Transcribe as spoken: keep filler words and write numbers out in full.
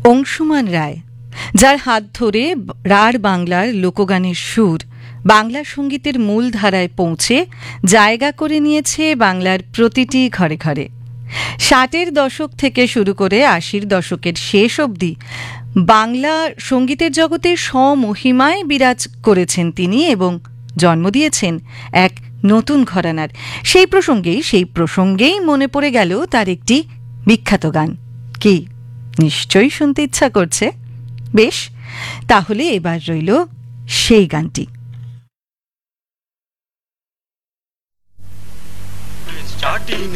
অংশুমান রায়, যার হাত ধরে রাঢ় বাংলার লোকগানের সুর বাংলা সঙ্গীতের মূল ধারায় পৌঁছে জায়গা করে নিয়েছে বাংলার প্রতিটি ঘরে ঘরে। ষাটের দশক থেকে শুরু করে আশির দশকের শেষ অবধি বাংলা সঙ্গীতের জগতে স্বমহিমায় বিরাজ করেছেন তিনি এবং জন্ম দিয়েছেন এক নতুন ঘরানার। সেই প্রসঙ্গেই সেই প্রসঙ্গেই মনে পড়ে গেল তার একটি বিখ্যাত গান। কি নিশ্চয়ই শুনতে ইচ্ছা করছে? বেশ, তাহলে এবার রইল সেই গানটি। Starting